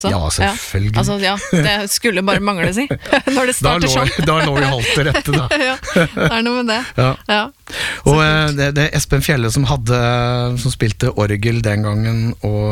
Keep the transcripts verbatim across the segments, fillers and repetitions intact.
Så, ja, selvfølgelig. Ja. Altså, ja, det skulle bare mangle, si. Når det starter da lå, sånn. Da lå vi halvt til rette, da. Ja, det er noe med det. Ja. Ja. Og eh, det, det er Espen Fjelle som hadde, som spilte orgel den gangen,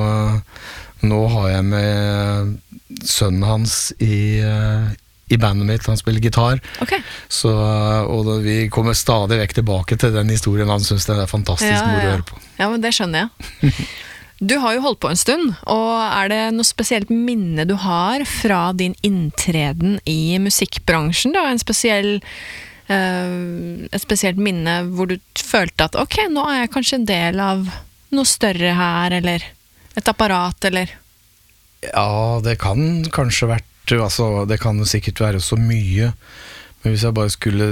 og nå har jeg med sønnen hans i, i bandet mitt, han spiller gitar. Okay. Så, og da, vi kommer stadig vekk tilbake til den historien, han synes det er fantastisk ja, moro å ja. høre på. Ja, men det skjønner jeg. Du har jo holdt på en stund, og er det noe spesielt minne du har fra din inntreden i musikkbransjen da? En spesiell, uh, et spesielt minne hvor du følte at ok, nå er jeg kanskje en del av noe større her, eller et apparat, eller? Ja, det kan kanskje vært, altså, det kan jo sikkert være så mye, men hvis jeg bare skulle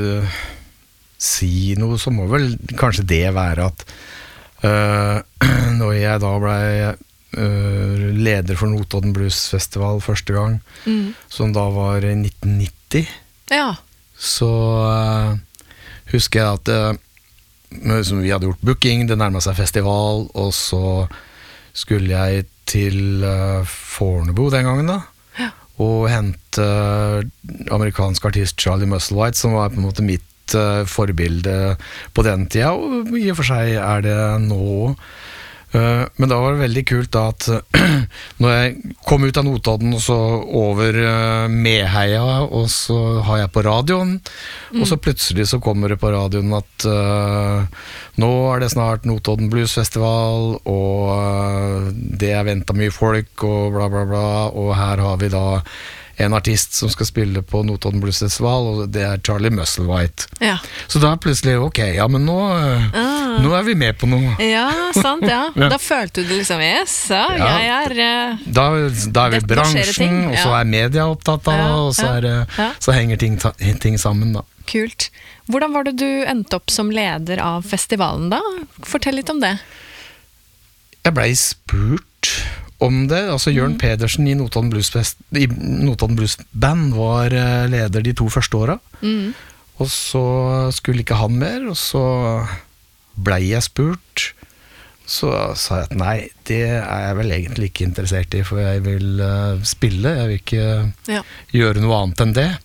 si noe, så må vel kanskje det være at Uh, når jeg da ble uh, leder for Notodden Blues Festival første gang, mm. som da var i nitten nitti, ja. så uh, husker jeg at uh, som vi hadde gjort booking, det nærmet seg festival, og så skulle jeg til uh, Fornebu den gangen da, ja. Og hente uh, amerikansk artist Charlie Musselwhite, som var på en måte mitt forbilde på den tida, og i og for seg er det nå. Men da var det veldig kult da at når jeg kom ut av Notodden og så over Meheia, og så har jeg på radioen, mm. og så plutselig så kommer det på radioen at uh, nå er det snart Notodden Blues Festival, og uh, det er ventet mye folk, og bla bla bla, og her har vi da en artist som skal spille på Notodden Blues Festival, og det er Charlie Musselwhite. Ja. Så da plutselig, ok, ja, men nå, ah. nå er vi med på noe. Ja, sant, ja. ja. Da følte du liksom, yes, ja, ja. jeg er... Uh, da, da er vi bransjen, og så ja. er media opptatt av, ja. og så, er, ja. så henger ting, ting sammen da. Kult. Hvordan var det du endte opp som leder av festivalen da? Fortell litt om det. Jeg ble spurt om det, altså Jørn mm. Pedersen i Notodden Blues, Fest, i Notodden Blues Band var leder de to første åra, mm. og så skulle ikke han mer, og så ble jeg spurt, så sa jeg at nei, det er jeg vel egentlig ikke interessert i, for jeg vil uh, spille, jeg vil ikke ja. gjøre noe annet enn det.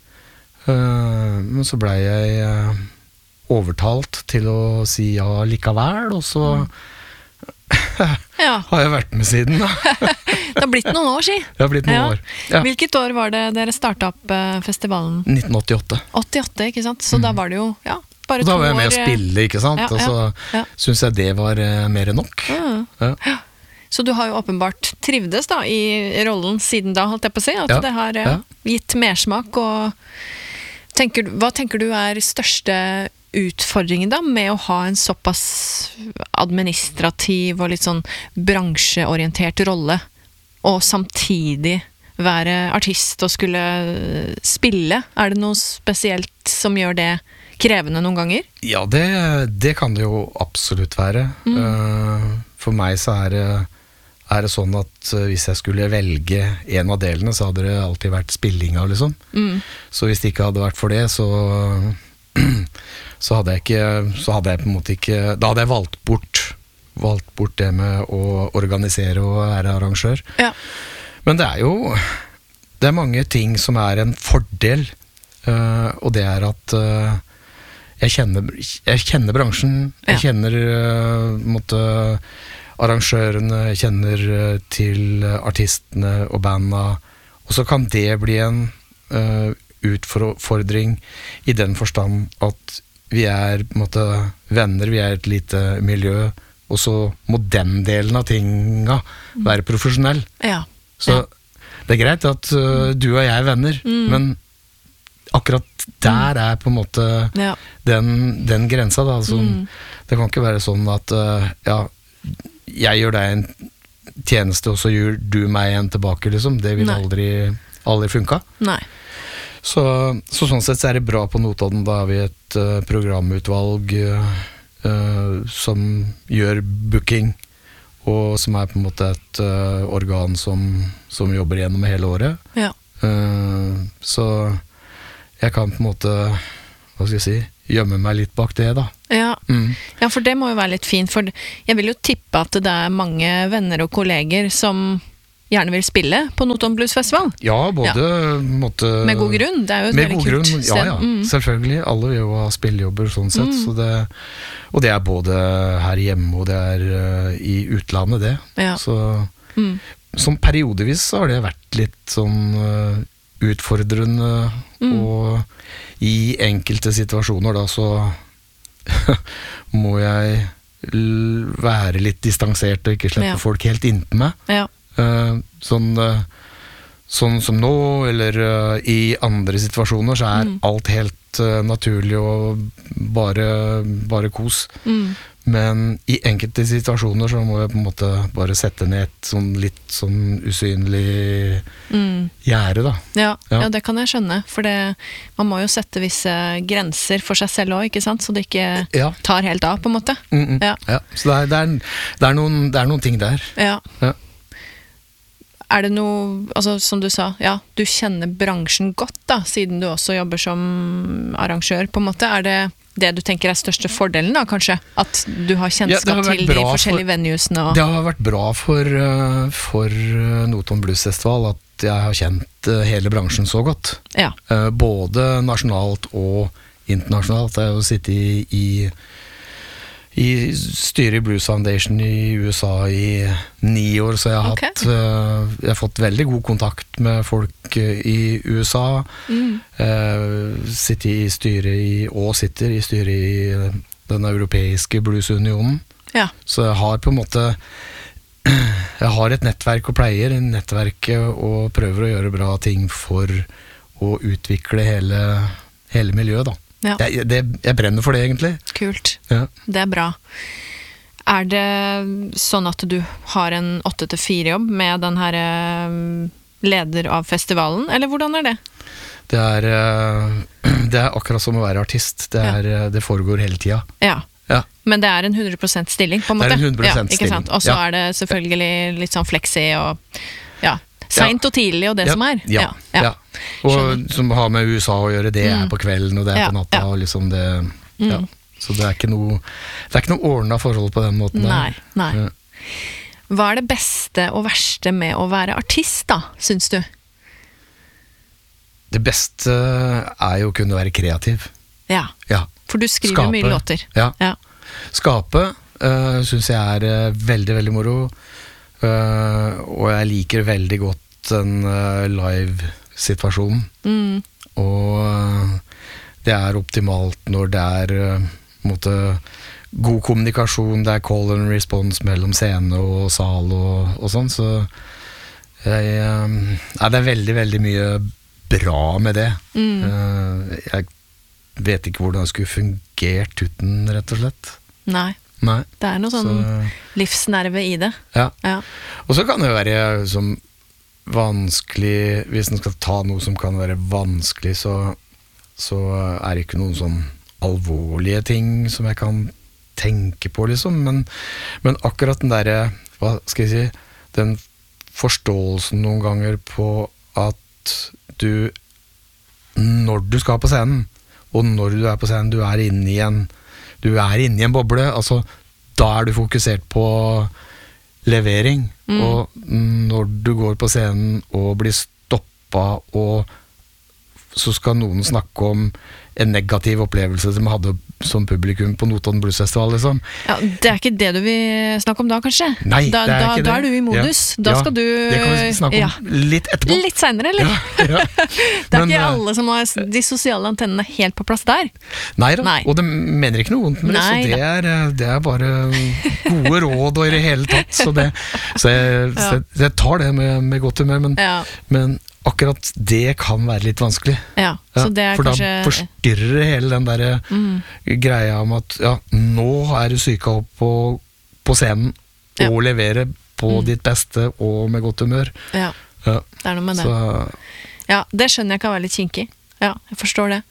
Uh, men så ble jeg uh, overtalt til å si ja likevel, og så mm. ja. har jeg vært med siden da. Det har blitt noen år, si. Det har blitt noen ja. år. Ja. Hvilket år var det dere startet opp uh, festivalen? nitten åttiåtte. åttiåtte, ikke sant? Så mm. da var det jo, ja, bare og to år. Da var jeg med å spille, ikke sant? Ja, og så ja, ja. synes jeg det var uh, mer enn nok. Ja. Ja. Så du har jo åpenbart trivdes da i rollen siden da, holdt jeg på å si, at ja. det har uh, ja. gitt mersmak, og tenker, hva tenker du er største utfordringen da, med å ha en såpass administrativ og litt sånn bransjeorientert rolle, og samtidig være artist og skulle spille? Er det noe spesielt som gjør det krevende noen ganger? Ja, det, det kan det jo absolutt være. Mm. Uh, for meg så er det, er det sånn at hvis jeg skulle velge en av delene, så hadde det alltid vært spillinga, liksom. Mm. Så hvis det ikke hadde vært for det, så så hadde jeg ikke, så hadde jeg på en måte ikke, da hadde jeg valgt bort, valgt bort det med å organisere og være arrangør. Ja. Men det er jo, det er mange ting som er en fordel, uh, og det er at uh, jeg, kjenner, jeg kjenner bransjen, jeg ja. kjenner uh, måtte, arrangørene, jeg kjenner uh, til artistene og bandene, og så kan det bli en uh, utfordring i den forstand at vi er på en måte venner, vi er et lite miljø, og så må den delen av tinga være profesjonell. Ja. Så ja. det er greit at uh, du og jeg er venner, mm. men akkurat der er på en måte ja. den, den grensa da, altså, mm. det kan ikke være sånn at uh, ja, jeg gjør deg en tjeneste, og så gjør du meg en tilbake, liksom. Det vil Nei. aldri, aldri funka. Nei. Så, så sånn sett så er det bra på Notodden. Da har vi et uh, programutvalg uh, som gjør booking, og som er på en måte et uh, organ som, som jobber gjennom hele året. Ja. Uh, så jeg kan på en måte, hva skal jeg si, gjemme meg litt bak det da. Ja. Mm. Ja, for det må jo være litt fint, for jeg vil jo tippe at det er mange venner og kolleger som gjerne vil spille på Notodden Blues Festival. Ja, både ja. Måtte, med god grunn, det er jo et veldig kult grunn, sted. Ja, ja, mm. selvfølgelig. Alle vil jo ha spillejobber sånn sett. Mm. Så det, og det er både her hjemme og det er uh, i utlandet, det. Ja. Så mm. som periodevis så har det vært litt sånn uh, utfordrende, mm. og i enkelte situasjoner da så må jeg være litt distansert og ikke slippe ja. Folk helt inntil meg. Ja. Uh, sånn, uh, sånn som nå, eller uh, i andre situasjoner, så er mm. alt helt uh, naturlig og bare, bare kos. Mm. Men i enkelte situasjoner så må jeg på en måte bare sette ned et sånn litt sånn usynlig mm. gjerde, da. Ja, ja. ja, det kan jeg skjønne, for det, man må jo sette visse grenser for seg selv også, ikke sant? Så det ikke ja. Tar helt av, på en måte. Mm -mm. Ja. ja, så det er, det, er, det, er noen, det er noen ting der. Ja. ja. Er det noe, altså som du sa, ja, du kjenner bransjen godt da, siden du også jobber som arrangør, på en måte. Er det det du tenker er største fordelen da, kanskje? At du har kjennskap ja, har til de forskjellige for, venuesene? Og... Det har vært bra for, for Notodden Blues Festival at jeg har kjent hele bransjen så godt. Ja. Både nasjonalt og internasjonalt. Jeg har jo sittet i, i i styret i Blues Foundation i U S A i ni år, så jeg har, okay. hatt, uh, jeg har fått veldig god kontakt med folk i U S A. Mm. Uh, sitter i styret i, og sitter i styret i den europeiske bluesunionen. Ja. Så jeg har på en måte jeg har et nettverk og pleier i nettverket og prøver å gjøre bra ting for å utvikle hele, hele miljøet da. Ja. Det, det, jeg brenner for det egentlig. Kult, ja. Det er bra. Er det sånn at du har en åtte til fire jobb med den her leder av festivalen, eller hvordan er det? Det er, det er akkurat som å være artist. Det, er, ja. Det foregår hele tida. Ja. Ja. Men det er en hundre prosent stilling, på en måte? Det er en hundre prosent ja, ikke sant? Og så ja. Er det selvfølgelig litt sånn flexi og ja, sent ja. Og tidlig og det ja. Som er. Ja, ja. ja. Og skjønner. Som har med U S A å gjøre, det mm. er på kvelden og det er ja. På natta ja. Og liksom det, mm. ja. Så det er ikke noe det er ikke noe ordnet forhold på den måten. Nei, nei. Ja. Hva er det beste og verste med å være artist da, synes du? Det beste er jo å kunne være kreativ. Ja, ja. For du skriver Skape. Mye låter. Ja. Ja. Skape uh, synes jeg er uh, veldig, veldig moro. Uh, og jeg liker veldig godt den uh, live-situasjonen. Mm. Og uh, det er optimalt når det er uh, måte, god kommunikasjon, det er call and response mellom scene og sal og, og sånn, så jeg, um, ja, det er veldig, veldig mye bra med det. Mm. Uh, jeg vet ikke hvordan det skulle fungert uten, rett og slett. Nei. Nei. Det er noe sånn så, livsnerve i det. Ja. ja. Og så kan det jo være som vanskelig, hvis en skal ta noe som kan være vanskelig, så, så er det ikke noen sånn alvorlige ting som jeg kan tenke på, liksom. Men, men akkurat den der, hva skal jeg si, den forståelsen noen ganger på at du, når du skal på scenen, og når du er på scenen, du er inne i en du er inne i en boble, altså da er du fokusert på levering, mm. og når du går på scenen og blir stoppa, og så skal noen snakke om en negativ opplevelse som hadde som publikum på Notodden Blues Festival, liksom. Ja, det er ikke det du vil snakke om da, kanskje? Nei, da, det er da, ikke det. Da er du i modus. Ja. Da skal ja, du... Det kan vi snakke om ja. Litt etterpå. Litt senere, eller? Ja, ja. Det er Men, ikke alle som har de sosiale antennene helt på plass der. Nei da, Nei. Og det mener ikke noe vondt med det, så det er, det er bare gode råd og i det hele tatt, så, det, så, jeg, ja. så jeg tar det med, med godt humør, men, ja. men akkurat det kan være litt vanskelig. Ja, så det er for kanskje... da forstyrrer hele den der mm. greia om at ja, nå er du syka opp på, på scenen ja. Og levere på mm. ditt beste og med godt humør. Ja, ja. Det er noe med det. Så... Ja, det skjønner jeg kan være litt kinkig. Ja, jeg forstår det.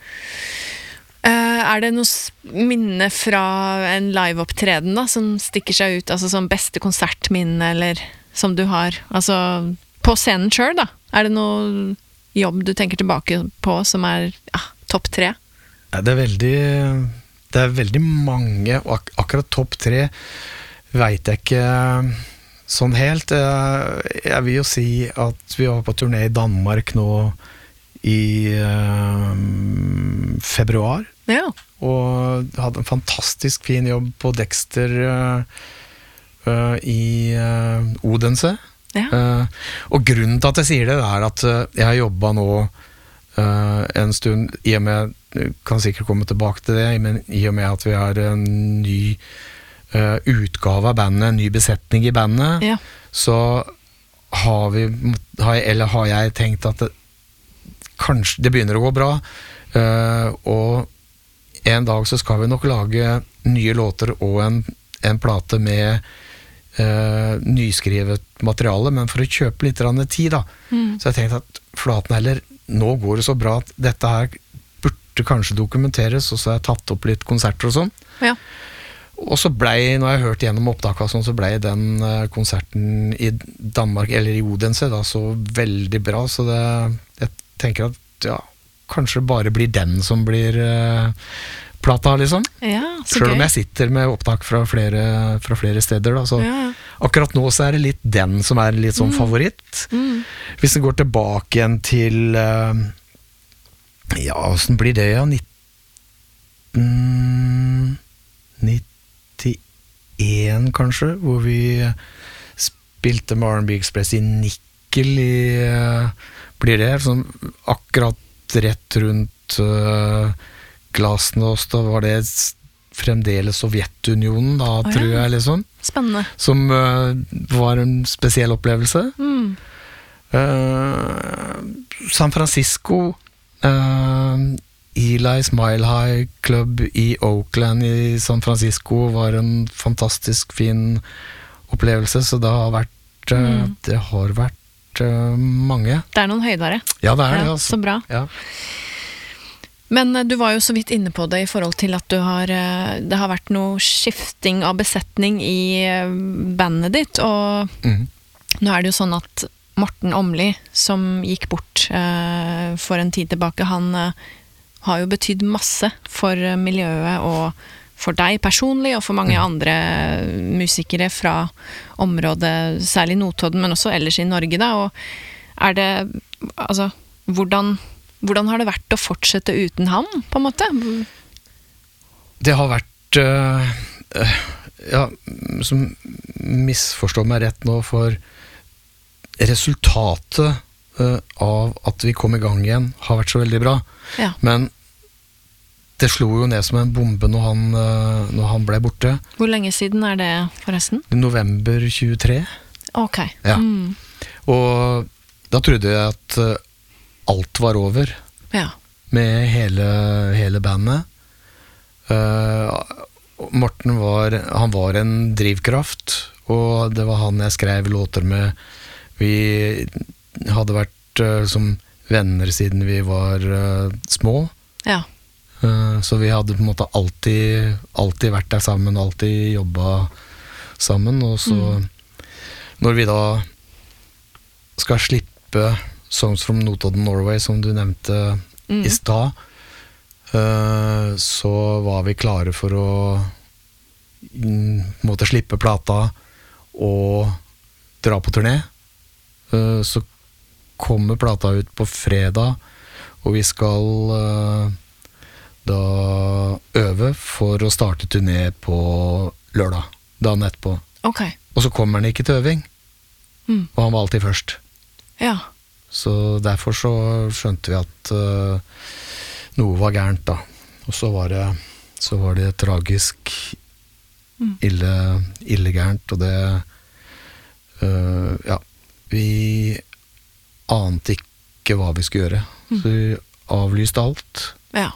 Uh, er det noe minne fra en live-opptreden da, som stikker seg ut, altså som beste konsertminne, eller som du har, altså på scenen selv da? Er det noe jobb du tenker tilbake på som er ja, topp tre? Ja, det er veldig det er veldig mange, og ak akkurat topp tre vet jeg ikke sånn helt. Jeg vil jo si at vi var på turné i Danmark nå i uh, februar. Ja. Og hadde en fantastisk fin jobb på Dexter uh, uh, i uh, Odense. Ja. Uh, og grunnen til at jeg sier det, er at uh, jeg har jobbet nå uh, en stund, i og med, kan sikkert komme tilbake til det, men i og med at vi har en ny uh, utgave av bandet, en ny besetning i bandet, ja. så har vi, har jeg, eller har jeg tenkt at det, kanskje det begynner å gå bra, uh, og en dag så skal vi nok lage nye låter og en, en plate med uh, nyskrevet materiale, men for å kjøpe litt tid da. Mm. Så jeg tenkte at flaten heller, nå går det så bra at dette her burde kanskje dokumenteres, og så har jeg tatt opp litt konserter og sånn. Ja. Og så blei, når jeg hørte gjennom opptaket og sånn, så blei den uh, konserten i Danmark, eller i Odense da, så veldig bra, så det, jeg tenker at ja, kanskje bare blir den som blir uh, plata liksom. Ja, så selv gøy. om jeg sitter med opptak fra flere, fra flere steder da, så ja. akkurat nå så er det litt den som er litt sånn mm. favoritt. Mm. Hvis det går tilbake igjen til uh, ja, hvordan blir det ja, nitten nittien kanskje, hvor vi spilte med R and B Express i Nikkel i uh, blir det sånn akkurat rett rundt uh, Glasnost, da var det fremdeles Sovjetunionen da, oh, tror jeg liksom. Spennende. Som uh, var en spesiell opplevelse. Mm. Uh, San Francisco, uh, Eli's Mile High Club i Oakland i San Francisco var en fantastisk fin opplevelse, så det har vært, uh, mm. det har vært mange. Det er noen høydere. Ja, det er det. Ja, altså. Så bra. Ja. Men du var jo så vidt inne på det i forhold til at du har, det har vært noe skifting av besetning i bandet ditt, og mm. nå er det jo sånn at Morten Åmli, som gikk bort uh, for en tid tilbake, han uh, har jo betydd masse for miljøet og for deg personlig, og for mange andre musikere fra området, særlig Notodden, men også ellers i Norge da, og er det, altså, hvordan, hvordan har det vært å fortsette uten ham, på en måte? Det har vært, uh, uh, ja, som misforstår meg rett nå, for resultatet uh, av at vi kom i gang igjen har vært så veldig bra, ja. Men det slo jo ned som en bombe når han, når han ble borte. Hvor lenge siden er det, forresten? November tjuetre. Ok. Ja. Mm. Og da trodde jeg at alt var over. Ja. Med hele, hele bandet. Uh, Morten var, han var en drivkraft, og det var han jeg skrev låter med. Vi hadde vært uh, som venner siden vi var uh, små. Ja. Så vi hadde på en måte alltid, alltid vært der sammen, alltid jobbet sammen, og så mm. når vi da skal slippe Songs from Notodden Norway, som du nevnte mm. i stad, så var vi klare for å måtte slippe plata og dra på turné. Så kommer plata ut på fredag, og vi skal da øve for å starte turné på lørdag, dagen etterpå. Okay. Og så kommer han ikke til øving, mm. og han var alltid først. Ja. Så derfor så skjønte vi at uh, noe var gærent da. Og så var det, så var det tragisk mm. ille, ille gærent, og det uh, ja, vi ante ikke hva vi skulle gjøre. Mm. Så vi avlyste alt. Ja.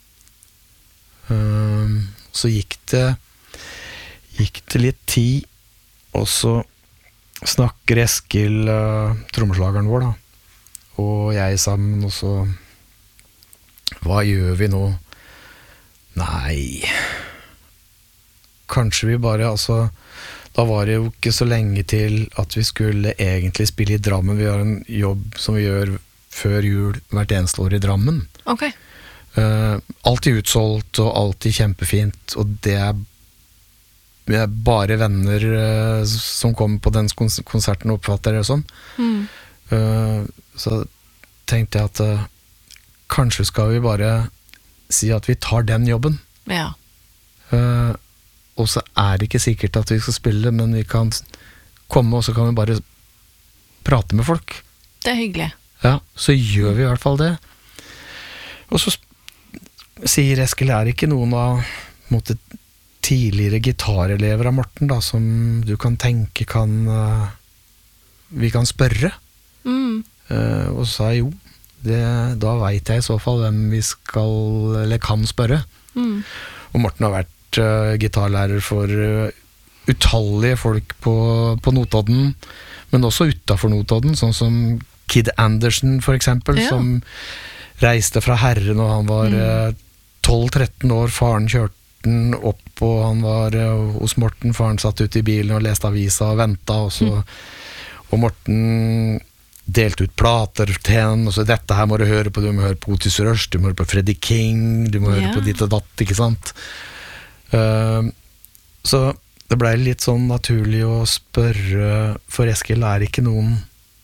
Um, så gikk det gikk det litt tid, og så snakker Eskil, uh, trommeslageren vår da, og jeg sammen, og så hva gjør vi nå? Nei, kanskje vi bare, altså da var det jo ikke så lenge til at vi skulle egentlig spille i Drammen. Vi har en jobb som vi gjør før jul hvert eneste år i Drammen. Ok. Uh, alltid utsolgt og alltid kjempefint, og det er vi er bare venner uh, som kommer på den konserten og oppfatter det sånn. Mm. Uh, så tenkte jeg at uh, kanskje skal vi bare si at vi tar den jobben. Ja. Uh, og så er det ikke sikkert at vi skal spille, men vi kan komme, og så kan vi bare prate med folk. Det er hyggelig. Ja, så gjør vi i hvert fall det. Og så sier Eskil, er det ikke noen av måte, tidligere gitarelever av Morten da, som du kan tenke kan uh, vi kan spørre? Mm. Uh, og så sa jeg jo, det, da vet jeg i så fall hvem vi skal, eller kan spørre. Mm. Og Morten har vært uh, gitarlærer for uh, utallige folk på, på Notodden, men også utenfor Notodden, sånn som Kid Anderson for eksempel, ja. Som reiste fra Herren og han var mm. tolv tretten år, faren kjørte den opp, og han var uh, hos Morten, faren satt ute i bilen og leste avisa og ventet, og, så, mm. og Morten delte ut plater til henne, og så dette her må du høre på, du må høre på Otis Rush, du må høre på Freddie King, du må høre ja. På ditt og datt, ikke sant? Uh, så det ble litt sånn naturlig å spørre, for Eskil er ikke noen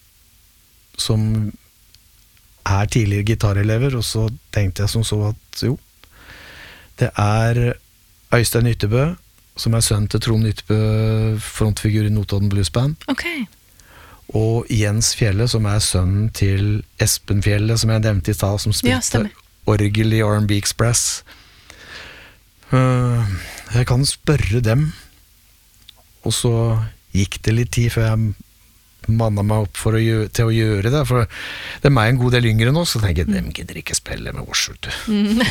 som er tidligere gitarelever, og så tenkte jeg som så at jo, det er Øystein Ytterbø, som er sønn til Trond Ytterbø, frontfigur i Notodden Blues Band. Okay. Og Jens Fjelle, som er sønnen til Espen Fjelle, som jeg nevnte i stad, som spilte ja, orgel i R and B Express. Uh, jeg kan spørre dem, og så gikk det litt tid før jeg mannet meg opp for å gjøre, til å gjøre det, for det er meg en god del yngre nå, så tenker jeg, dem gidder ikke spille med oss, vet du. Mm.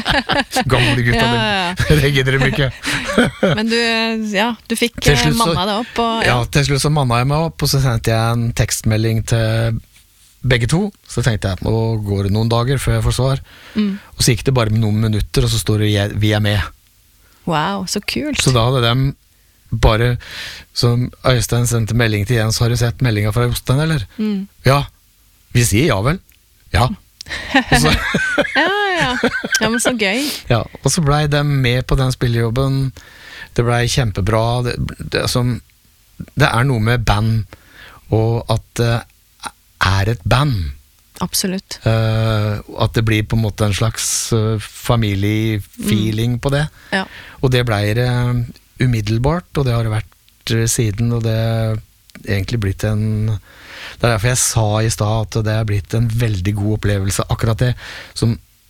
Gamle gutta, ja, ja. Det gidder dem ikke. Men du, ja, du fikk mannet deg opp. Og, ja. ja, til slutt så mannet jeg meg opp, og så sendte jeg en tekstmelding til begge to, så tenkte jeg, nå går det noen dager før jeg får svar, mm. og så gikk det bare med noen minutter, og så står det, vi er med. Wow, så kult. Så da hadde dem bare, som Øystein sendte melding til Jens, har du sett meldingen fra Jostein, eller? Mm. Ja, vi sier ja vel. Ja. Og så, ja, ja. Ja, men så gøy. Ja, og så ble de med på den spillejobben. Det ble kjempebra. Det, det, som, det er noe med band, og at det er et band. Absolutt. Uh, at det blir på en måte en slags uh, familiefeeling mm. på det. Ja. Og det ble det umiddelbart, og det har det vært siden, og det er egentlig blitt en, det er derfor jeg sa i stad at det er blitt en veldig god opplevelse, akkurat det som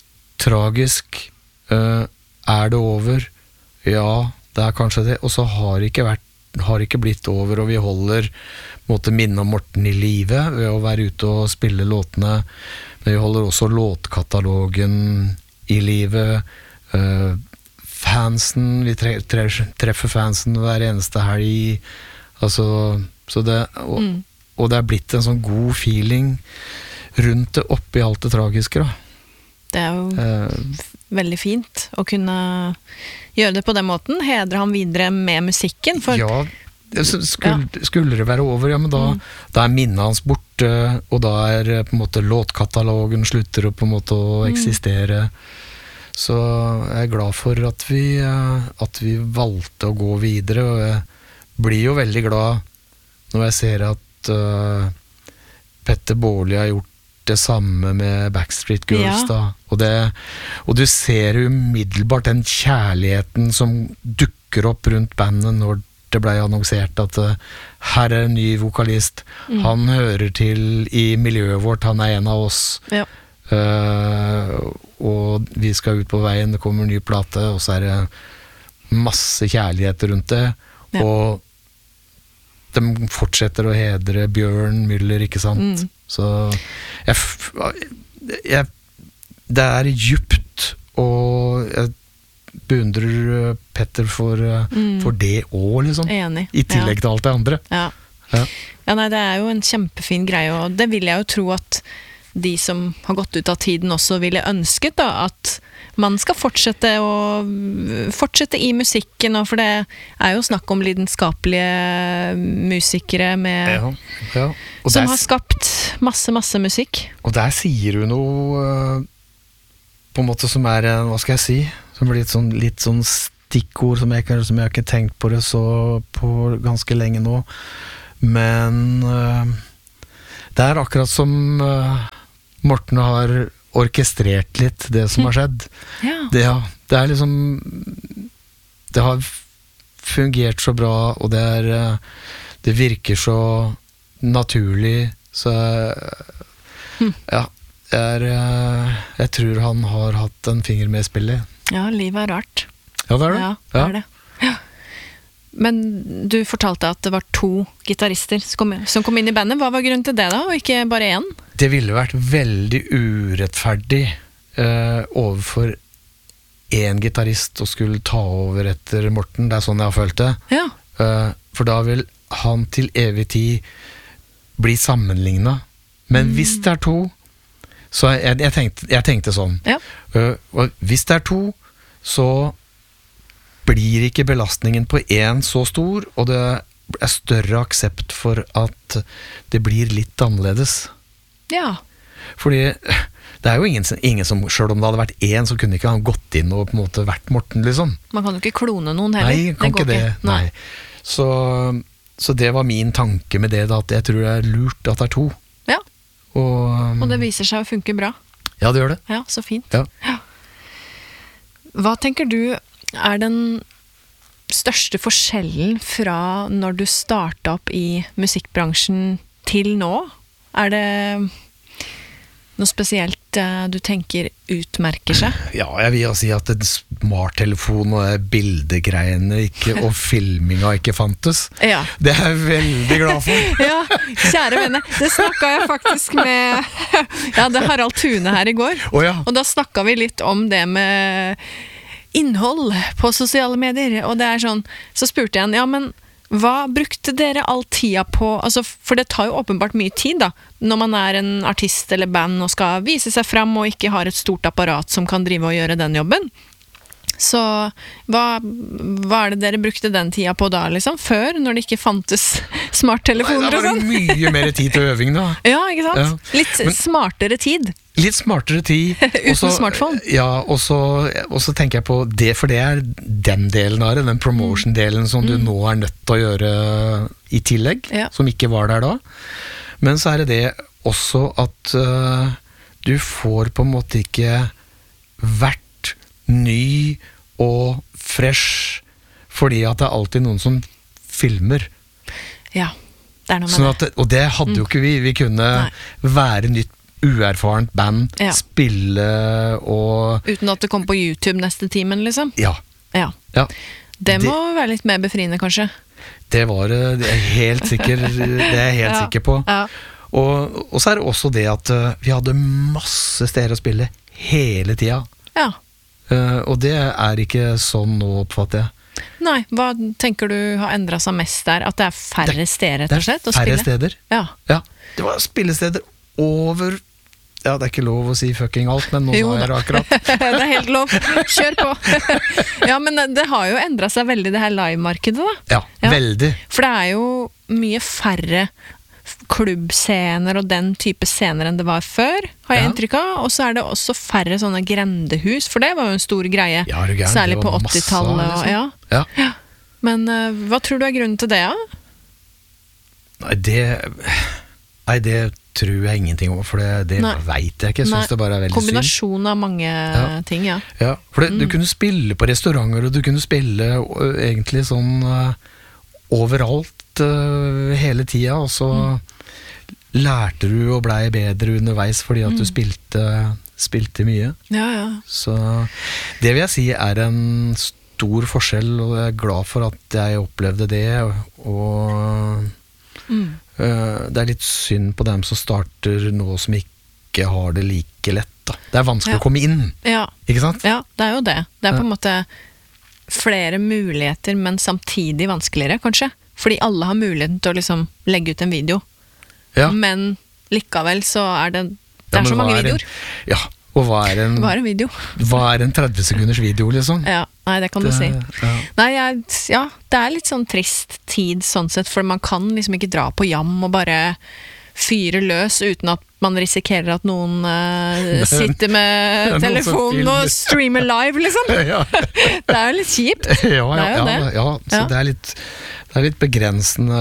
tragisk uh, er det over, ja det er kanskje det, og så har det ikke vært, har ikke blitt over, og vi holder måtte minne om Morten i livet ved å være ute og spille låtene, men vi holder også låtkatalogen i livet, uh, fansen, vi tre, tre, treffer fansen hver eneste helg, altså, så det, og, mm. og det er blitt en sånn god feeling rundt det oppi alt det tragiske da. Det er jo eh, veldig fint å kunne gjøre det på den måten, hedre ham videre med musikken, for ja, skulle, ja. skulle det være over, ja, men da, mm. da er minnet hans borte, og da er på en måte låtkatalogen slutter å på en måte å eksistere. Mm. Så jeg er glad for at vi, at vi valgte å gå videre, og jeg blir jo veldig glad når jeg ser at uh, Petter Baarli har gjort det samme med Backstreet Girls, ja. Da. Og, det, og du ser umiddelbart den kjærligheten som dukker opp rundt bandet når det ble annonsert at uh, her er en ny vokalist, mm. han hører til i miljøet vårt, han er en av oss. Ja. Uh, og vi skal ut på veien, det kommer en ny plate, og så er det masse kjærlighet rundt det, ja. Og de fortsetter å hedre Bjørn Müller, ikke sant? Mm. Så jeg, jeg, det er djupt, og jeg beundrer Petter for, mm. for det også, liksom. Enig. I tillegg ja. Til alt det andre. Ja. Ja. Ja, nei, det er jo en kjempefin greie, og det vil jeg jo tro at de som har gått ut av tiden også ville ønsket da, at man skal fortsette å fortsette i musikken, og for det er jo snakk om lidenskapelige musikere med, ja, ja. som der, har skapt masse, masse musikk. Og der sier du noe på en måte som er, hva skal jeg si, som blir litt sånn, litt sånn stikkord som jeg, som jeg har ikke tenkt på det så på ganske lenge nå. Men uh, det er akkurat som uh, Morten har orkestrert litt det som har skjedd. Ja. Det, ja, det er liksom det har fungert så bra, og det er det virker så naturlig, så hm. ja, det er jeg tror han har hatt en finger med i spillet. Ja, livet er rart. Ja, det er det. Ja, det er det. Ja. Men du fortalte at det var to gitarister som kom, som kom inn i bandet. Hva var grunnen til det da, og ikke bare én? Det ville vært veldig urettferdig eh, overfor en gitarist og skulle ta over etter Morten. Det er sånn jeg har følt det. Ja. Eh, for da vil han til evig tid bli sammenlignet. Men mm. hvis det er to, så jeg, jeg, tenkte, jeg tenkte sånn. Ja. Eh, og hvis det er to, så blir ikke belastningen på én så stor, og det er større aksept for at det blir litt annerledes. Ja. Fordi det er jo ingen, ingen som, selv om det hadde vært én, så kunne ikke han gått inn og på en måte vært Morten, liksom. Man kan jo ikke klone noen heller. Nei, kan det ikke det. Ikke. Nei. Så, så det var min tanke med det, da, at jeg tror det er lurt at det er to. Ja, og, og det viser seg å funke bra. Ja, det gjør det. Ja, så fint. Ja. Ja. Hva tenker du er den største forskjellen fra når du startet opp i musikkbransjen til nå? Er det noe spesielt uh, du tenker utmerker seg? Ja, jeg vil si at en smarttelefon og bildegreiene ikke, og filminga ikke fantes. Ja. Det er jeg veldig glad for. Ja, kjære venner, det snakket jeg faktisk med ja, det Harald Thune her i går. Oh, ja. Og da snakket vi litt om det med innhold på sosiale medier, og det er sånn, så spurte jeg han, ja, men hva brukte dere all tida på, altså, for det tar jo åpenbart mye tid da, når man er en artist eller band og skal vise seg frem og ikke har et stort apparat som kan drive og gjøre den jobben. Så hva, hva er det dere brukte den tida på da, liksom? Før, når det ikke fantes smarttelefoner og sånn? Det var mye mer tid til øving da. Ja, ikke sant? Ja. Litt Men, smartere tid. Litt smartere tid. Uten også, smartphone. Ja, og så, og så tenker jeg på det, for det er den delen av det, den promotion-delen som mm. du nå er nødt til å gjøre i tillegg, ja. Som ikke var der da. Men så er det det også at uh, du får på en måte ikke vært ny og fresh, fordi at det er alltid noen som filmer. Ja, det er noe med sånn at, det. Og det hadde mm. jo ikke vi. Vi kunne Nei. Være nytt, uerfarent band, ja. Spille og uten at det kom på YouTube neste timen, liksom? Ja. Ja. Ja. Det må det, være litt mer befriende, kanskje? Det var det er helt sikker, det er jeg helt ja. Sikker på. Ja. Og, og så er det også det at uh, vi hadde masse steder å spille hele tida. Ja. Uh, og det er ikke sånn nå, oppfatter jeg. Nei, hva tenker du har endret seg mest der? At det er færre det, steder, rett og slett, å spille? Det er færre steder. Ja. Ja. Det var spillesteder over. Ja, det er ikke lov å si fucking alt, men nå jo, sa jeg det akkurat. Det er helt lov. Kjør på. Ja, men det har jo endret seg veldig, det her live-markedet, da. Ja, ja, veldig. For det er jo mye færre klubbscener og den type scener enn det var før, har jeg ja. Inntrykk av. Og så er det også færre sånne grendehus, for det var jo en stor greie. Ja, det gærent, særlig på masse, åttitallet. liksom. Ja. Ja. Ja. Men uh, hva tror du er grunnen til det, da? Nei, det Nei, det tror jeg ingenting om, for det, det vet jeg ikke. Jeg synes det bare er veldig synd. Kombinasjon av mange ja. Ting, ja. Ja, for det, mm. du kunne spille på restauranter, og du kunne spille uh, egentlig sånn uh, overalt uh, hele tida, og så mm. lærte du og blei bedre underveis fordi at mm. du spilte, spilte mye. Ja, ja. Så det vil jeg si er en stor forskjell, og jeg er glad for at jeg opplevde det, og mm. Uh, det er litt synd på dem som starter nå som ikke har det like lett da. Det er vanskelig ja. Å komme inn, ja. Ikke sant? Ja, det er jo det. Det er på en måte flere muligheter, men samtidig vanskeligere, kanskje. Fordi alle har muligheten til å liksom legge ut en video. Ja. Men likevel så er det Det er ja, så mange videoer. En, ja, og hva er en Hva er en video? Hva er en tretti sekunders video, liksom? Ja, nei, det kan det, du si. Ja. Nei, jeg, ja, det er litt sånn trist tid, sånn sett, for man kan liksom ikke dra på jam og bare fyre løs uten at man risikerer at noen uh, sitter med telefonen og streamer live, liksom. Ja. Det er jo litt kjipt. Ja, ja, det er jo det. Ja, ja, så ja. Det, er litt, det er litt begrensende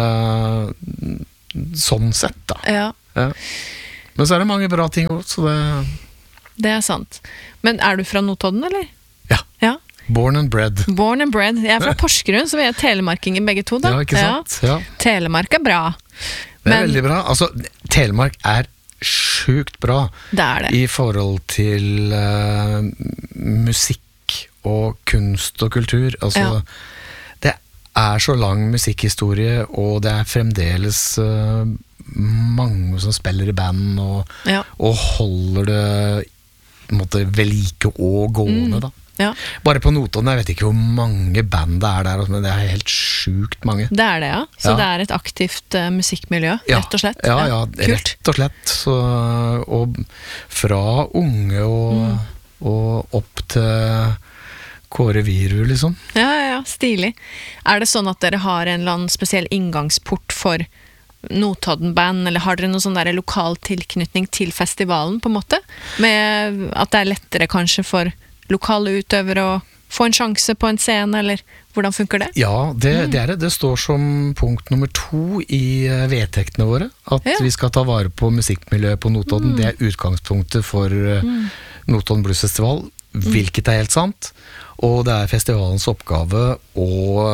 sånn sett, da. Ja. Ja. Men så er det mange bra ting også, så det... Det er sant. Men er du fra Notodden, eller? Ja. Ja. Born and bred. Born and bred. Jeg er fra Porsgrunn, så vi er telemarkinger begge to, da. Ja, ikke sant? Ja. Ja. Telemark er bra. Det er Men, veldig bra. Altså, Telemark er sjukt bra. Det er det. I forhold til uh, musikk og kunst og kultur. Altså, ja. Det er så lang musikkhistorie, og det er fremdeles uh, mange som spiller i band, og, ja. og holder det måtte velike og gående, mm. da. Ja. Bare på Notodden, jeg vet ikke hvor mange band det er der, men det er helt sjukt mange. Det er det, ja. Så ja. det er et aktivt uh, musikkmiljø, ja. rett og slett. Ja, ja, ja rett og slett. Så, og fra unge og, mm. og opp til Kåre Viru, liksom. Ja, ja, ja, stilig. Er det sånn at dere har en eller annen spesiell inngangsport for Notodden-band, eller har dere noen sånn der lokal tilknytning til festivalen, på en måte? Med at det er lettere kanskje for lokale utøvere å få en sjanse på en scene, eller hvordan funker det? Ja, det, mm. det er det. Det står som punkt nummer to i vedtektene våre, at ja. Vi skal ta vare på musikkmiljøet på Notodden. Mm. Det er utgangspunktet for mm. Notodden Blues Festival, hvilket er helt sant. Og det er festivalens oppgave å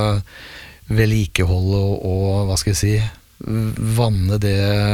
vedlikeholde og, og, hva skal jeg si, vanne det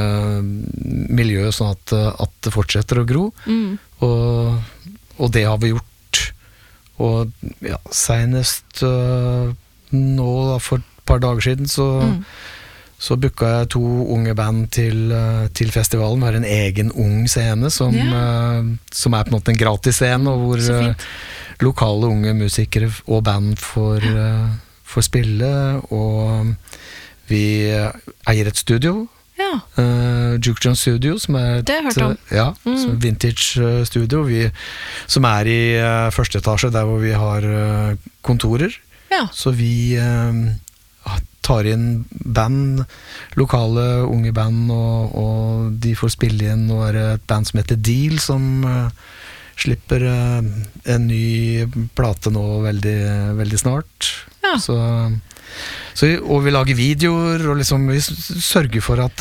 miljøet sånn at, at det fortsetter å gro. Mm. Og, og det har vi gjort. Og ja, senest uh, nå da, for et par dager siden så, mm. så booka jeg to unge band til, uh, til festivalen. Vi har en egen ung scene som, yeah. uh, som er på en måte en gratis scene, og hvor uh, lokale unge musikere og band får, uh, får spille, og vi eier et studio, ja. uh, Juke John Studio, som er et, uh, ja, mm. som er vintage uh, studio, vi, som er i uh, første etasje, der hvor vi har uh, kontorer. Ja. Så vi uh, tar inn band, lokale unge band, og, og de får spille inn, og er et band som heter Deal, som uh, slipper uh, en ny plate nå veldig, veldig snart. Ja. Så... Så, og vi lager videoer, og liksom vi sørger for at,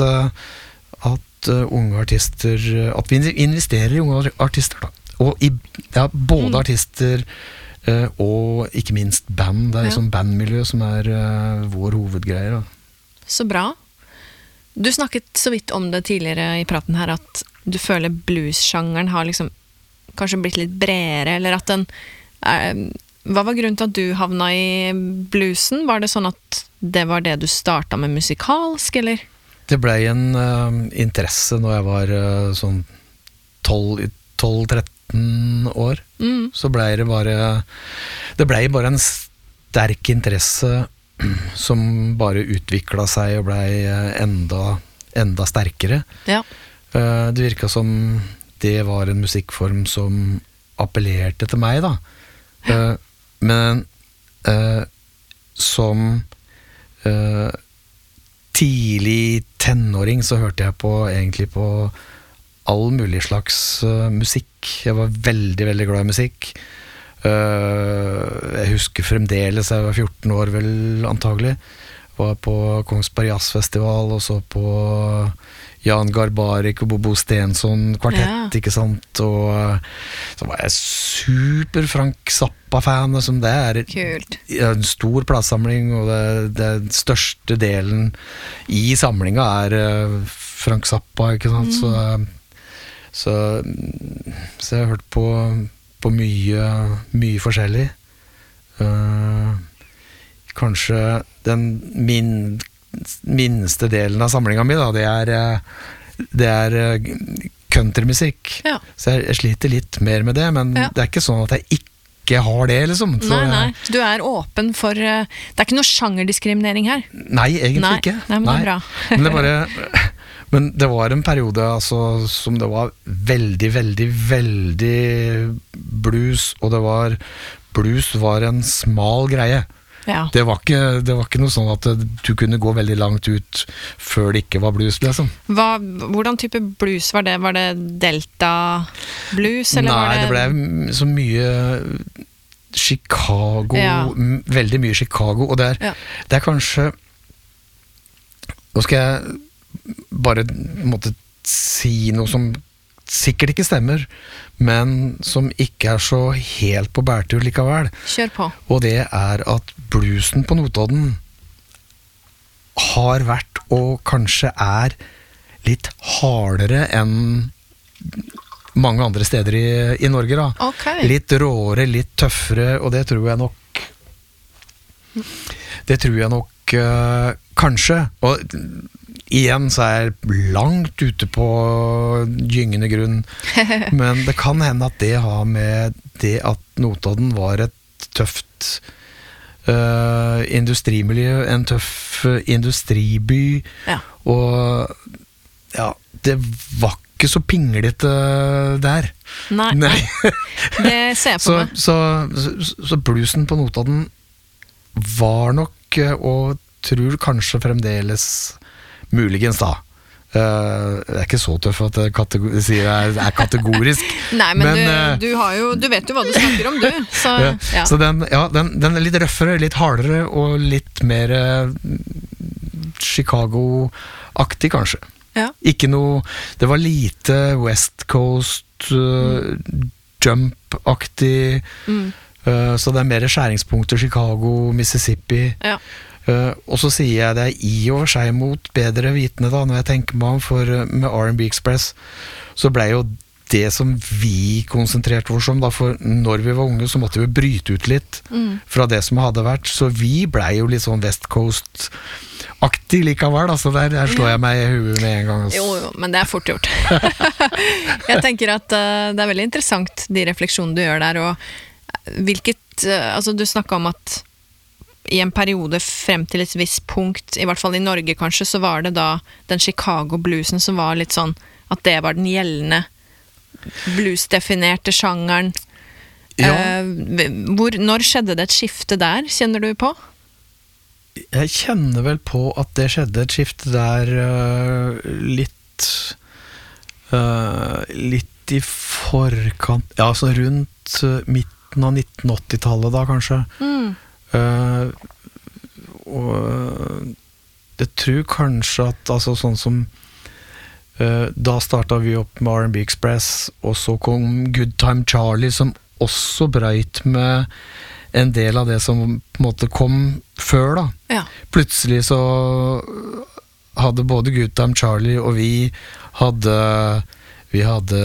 at uh, unge artister, at vi investerer i unge artister, da. Og i, ja, både mm. artister uh, og ikke minst band. Det er liksom ja. Bandmiljø som er uh, vår hovedgreier. Da. Så bra. Du snakket så vidt om det tidligere i praten her, at du føler blues-sjangeren har liksom kanskje blitt litt bredere, eller at den er... Hva var grunnen til at du havna i bluesen? Var det sånn at det var det du startet med musikalsk, eller? Det ble en uh, interesse når jeg var uh, sånn tolv tretten år. Mm. Så ble det bare det ble bare en sterk interesse som bare utviklet seg og ble enda, enda sterkere. Ja. Uh, det virket som det var en musikkform som appellerte til meg, da. Uh, Men uh, som uh, tidlig tenåring så hørte jeg på egentlig på all mulig slags uh, musikk. Jeg var veldig, veldig glad i musikk. Uh, jeg husker fremdeles, jeg var fjorten år vel antagelig, var på Kongsberg Jazzfestival, og så på Jan Garbarek og Bobo Stensson kvartett, ja. Ikke sant, og så var jeg super Frank Zappa-fan, som det er Kult. En stor platesamling, og det, det største delen i samlinga er Frank Zappa, ikke sant, mm. så, så så jeg har hørt på, på mye, mye forskjellig. Uh, kanskje den min minste delen av samlinga mi, da, det er, det er countrymusikk. Ja. Så jeg, jeg sliter litt mer med det, men ja. Det er ikke sånn at jeg ikke har det, liksom. Så nei, nei. Du er åpen for Det er ikke noe sjangerdiskriminering her? Nei, egentlig nei. Ikke. Nei, men, nei. Det er bra. men, det bare, men det var en periode altså, som det var veldig, veldig, veldig blues, og det var blues var en smal greie. Ja. Det var ikke, det var ikke noe sånn at du kunne gå veldig langt ut før det ikke var blues, liksom. Hva, hvordan type blues var det? Var det Delta blues, eller Nei, var det... det ble så mye Chicago, Ja. veldig mye Chicago, og det er, Ja. det er kanskje, nå skal jeg bare måtte si noe som sikkert ikke stemmer, men som ikke er så helt på bærtur likevel. Kjør på. Og det er at bluesen på Notodden har vært, og kanskje er, litt hardere enn mange andre steder i, i Norge, da. Ok. Litt råere, litt tøffere, og det tror jeg nok Det tror jeg nok uh, kanskje. Og igjen så er jeg langt ute på gyngende grunn, men det kan hende at det har med det at Notodden var et tøft uh, industrimiljø, en tøff uh, industriby, Ja. og ja, det var ikke så pinglete der. Nei, Nei. det ser jeg på så, meg. så, så, så bluesen på Notodden var nok, uh, og tror kanskje fremdeles muligens da. Uh, det er ikke så tøff at jeg kategor- sier jeg er, er kategorisk. Nei, men, men, du, uh, du, har jo, du vet jo hva du snakker om, du. Så, ja. ja. Så den, ja, den, den er litt røffere, litt hardere og litt mer uh, Chicago-aktig kanskje. Ja. Ikke noe, det var lite West Coast uh, jump-aktig, Mm. uh, så det er mer skjæringspunkter Chicago, Mississippi. Ja. Uh, og så sier jeg det i og for seg mot bedre vitende da, når jeg tenker meg om, for uh, med R and B Express så ble jo det som vi konsentrerte oss om da, for når vi var unge så måtte vi bryte ut litt Mm. fra det som hadde vært, så vi ble jo litt sånn West Coast-aktig likevel, altså der, der slår jeg meg i huet med en gang. Altså. Jo, jo, men det er fort gjort. Jeg tenker at uh, det er veldig interessant, de refleksjonene du gjør der, og hvilket, uh, altså du snakket om at i en periode frem til et visst punkt, i hvert fall i Norge kanskje, så var det da den Chicago-bluesen som var litt sånn, at det var den gjeldende blues-definerte sjangeren. Ja. Eh, hvor, når skjedde det et skifte der, kjenner du på? Jeg kjenner vel på at det skjedde et skifte der uh, litt uh, litt i forkant, ja, altså rundt uh, midten av nitten åtti-tallet da kanskje. Mm. Uh, og jeg tror kanskje at altså sånn som uh, da startet vi opp med R and B Express, og så kom Good Time Charlie, som også brøyt med en del av det som på en måte kom før da. Ja. Plutselig så hadde både Good Time Charlie og vi hadde vi hadde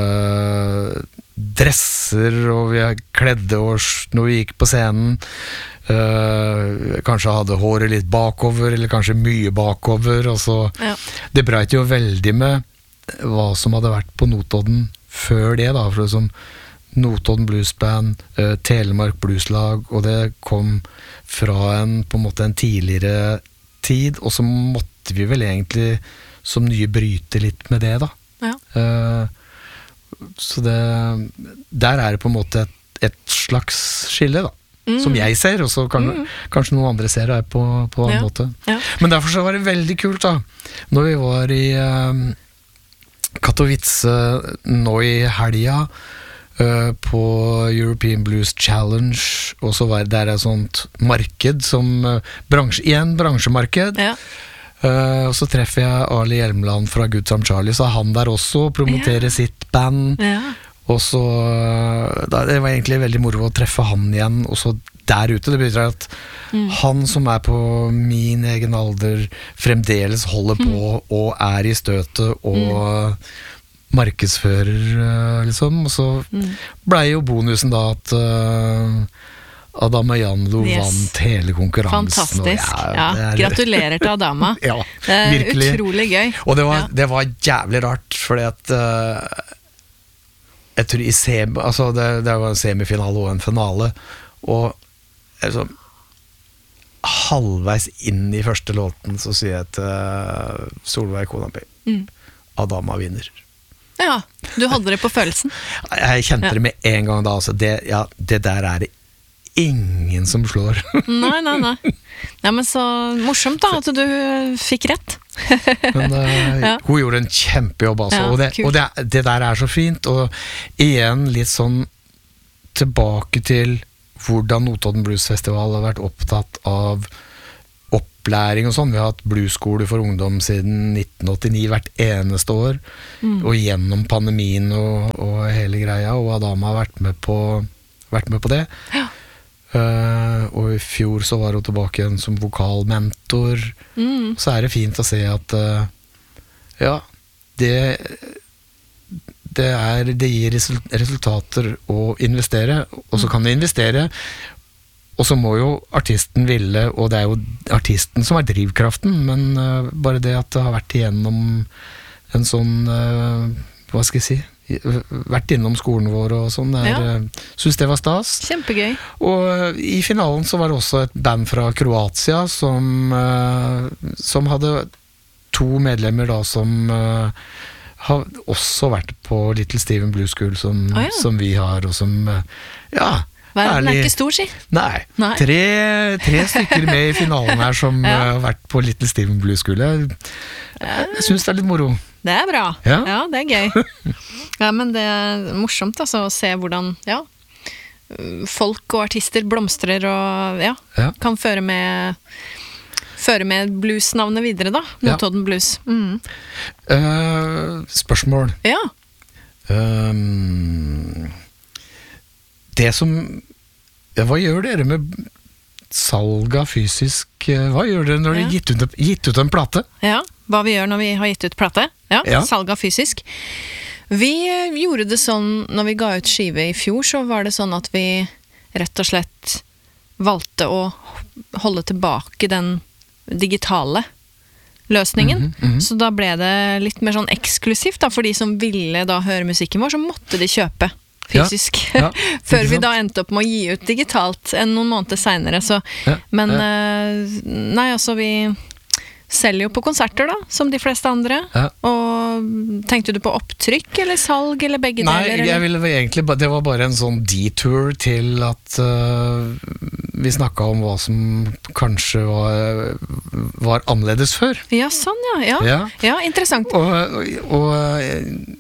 dresser, og vi kledde oss når vi gikk på scenen. Uh, kanskje hadde håret litt bakover, eller kanskje mye bakover, og så Ja. det breit jo veldig med hva som hadde vært på Notodden før det da, for det som Notodden Bluesband, uh, Telemark Blueslag, og det kom fra en, på en måte en tidligere tid, og så måtte vi vel egentlig som nye bryte litt med det da. Ja. Uh, så det, der er det på en måte et, et slags skille da, mm. som jeg ser, og så kan, mm. kanskje noen andre ser det på, på en ja. måte. Ja. Men derfor så var det veldig kult da, når vi var i uh, Katowice nå i helga, uh, på European Blues Challenge, og så var det der et sånt marked som uh, bransje, igjen bransjemarked. Ja. Uh, og så treffer jeg Ali Hjelmeland fra Good Time Charlie, så er han der også og promoterer Ja. sitt band. Ja. Og så uh, da, det var egentlig veldig moro å treffe han igjen, og så der ute. Det betyr at mm. han som er på min egen alder fremdeles holder på mm. og er i støtet og mm. markedsfører, uh, liksom. Og så mm. ble jo bonusen da at uh, Adama Janlo yes. vant hele konkurransen. Fantastisk. Og, ja, ja, er, gratulerer til Adama. ja, det er virkelig. Utrolig gøy. Og det var, ja. det var jævlig rart, fordi at uh, jeg tror i sem, altså det, det var en semifinale og en finale, og altså, halvveis inn i første låten så sier jeg til uh, Solveig kona mi, mm. Adama vinner. Ja, du hadde det på følelsen. Jeg kjente ja. det med en gang da, altså det, ja, det der er det ingen som slår. Nei, nei, nei. Nei, men så morsomt da, at du fikk rett. Men uh, ja. Hun gjorde en kjempejobb, altså. Ja, og det, og det, det der er så fint. Og igjen litt sånn tilbake til hvordan Notodden Blues Festival har vært opptatt av opplæring og sånn. Vi har hatt bluesskole for ungdom siden nitten åttini hvert eneste år, mm. og gjennom pandemien og, og hele greia, og Adama har vært med på, vært med på det. Ja. Uh, og i fjor så var hun tilbake igjen som vokalmentor. Mm. Så er det fint å se at uh, ja, det det, er, det gir resultater å investere, og så kan du investere, og så må jo artisten ville, og det er jo artisten som er drivkraften, men uh, bare det at det har vært igjennom en sånn, uh, hva skal jeg si, vært innom skolen vår og sånn, jeg ja. synes det var stas. Kjempegøy. Og i finalen så var det også et band fra Kroatia som, uh, som hadde to medlemmer da som uh, har også vært på Little Steven Blues School som, oh, ja. som vi har, og som, uh, ja, verden er ikke stor, si. Nei, Nei. Tre, tre stykker med i finalen her som ja. uh, har vært på Little Steven Blues School. Jeg, jeg synes det er litt moro. Det er bra. Ja, ja det er gøy. Ja, men det er morsomt altså, å se hvordan ja, folk og artister blomstrer og ja, ja. kan føre med, føre med bluesnavnet videre da, Notodden ja. Blues. Mm. Uh, spørsmål. Ja. Um, det som, ja, hva gjør dere med salg av fysisk, hva gjør dere når dere ja. gitt, ut, gitt ut en plate? Ja, hva vi gjør når vi har gitt ut plate. Ja, ja. Salg av fysisk. Vi gjorde det sånn, når vi ga ut skive i fjor, så var det sånn at vi rett og slett valgte å holde tilbake den digitale løsningen. Mm-hmm, mm-hmm. Så da ble det litt mer sånn eksklusivt da, for de som ville da høre musikken vår, så måtte de kjøpe fysisk. Ja, ja, før vi da endte opp med å gi ut digitalt enn noen måneder senere. Så, ja, men ja. nei, altså vi selger jo på konserter da, som de fleste andre. Ja. Og tenkte du på opptrykk eller salg eller begge Nei, deler? Nei, jeg ville egentlig, det var bare en sånn detour til at uh, vi snakket om hva som kanskje var, var annerledes før. Ja, sånn ja. Ja, ja. ja interessant. Og, og, og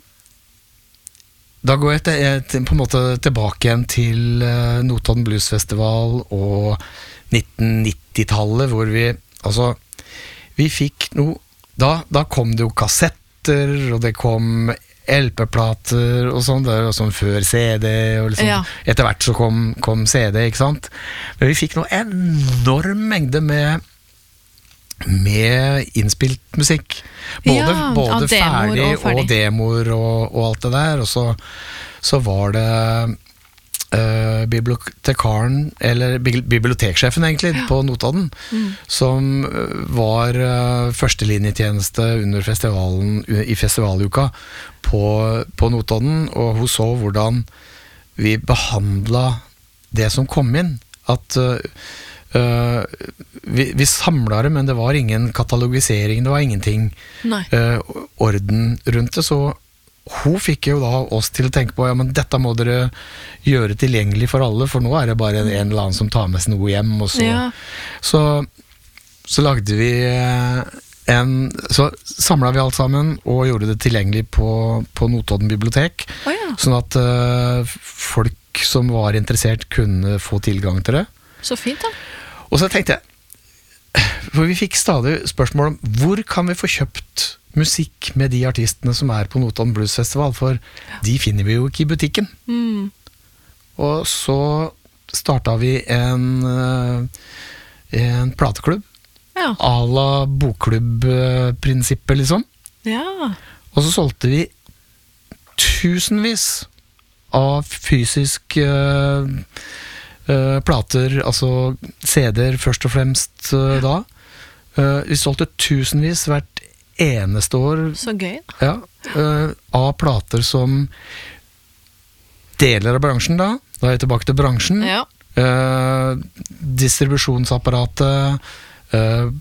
da går jeg, til, jeg på en måte tilbake igjen til uh, Notodden Blues Festival og nitten nitti-tallet, hvor vi, altså, vi fikk noe, da, da kom det jo kassetter, og det kom L P-plater og sånn, det var sånn før C D, og liksom, ja. etter hvert så kom, kom C D, ikke sant? Men vi fikk noe enorm mengde med med innspilt musikk. Både, ja, både ferdig og, ferdig og demoer og, og alt det der, og så, så var det uh, bibliotekaren, eller biblioteksjefen egentlig, ja. på Notodden, mm. som var uh, førstelinjetjeneste under festivalen, i festivaluka på, på Notodden, og hun så hvordan vi behandlet det som kom inn, at uh, Uh, vi, vi samlet det, men det var ingen katalogisering, det var ingenting uh, orden rundt det, så hun fikk jo da oss til å tenke på, ja, men dette må dere gjøre tilgjengelig for alle, for nå er det bare en, en eller annen som tar med seg noe hjem, og så, ja. så, så lagde vi en, så samlet vi alt sammen og gjorde det tilgjengelig på, på Notodden bibliotek, oh, ja. sånn at uh, folk som var interessert kunne få tilgang til det. Så fint da. Og så tenkte jeg, for vi fikk stadig spørsmål om hvor kan vi få kjøpt musikk med de artistene som er på Notodden Blues Festival, for de finner vi jo ikke i butikken. Mm. Og så startet vi en, en plateklubb, ja. à la bokklubb-prinsippet liksom. Ja. Og så solgte vi tusenvis av fysisk uh, Uh, plater, altså C D-er først og fremst uh, da. Uh, vi solgte tusenvis hvert eneste år. Så gøy. Ja, uh, av plater som deler av bransjen da. Da er jeg tilbake til bransjen. Ja. Uh, distribusjonsapparatet, uh,